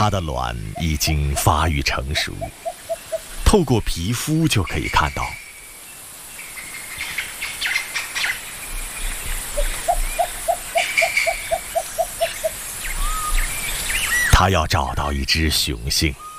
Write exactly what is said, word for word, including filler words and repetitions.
它的卵已经发育成熟，透过皮肤就可以看到。它要找到一只雄性。